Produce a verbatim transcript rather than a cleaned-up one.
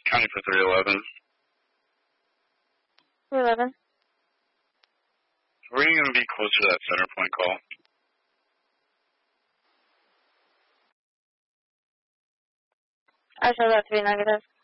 County for three eleven. three eleven. Where are you going to be closer to that center point call? I show that three negative.